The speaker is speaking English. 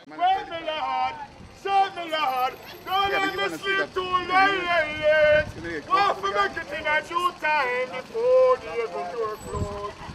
Well, me lord, serve me lord, don't let me sleep too late. Want to make it in a due time before the heaven door close.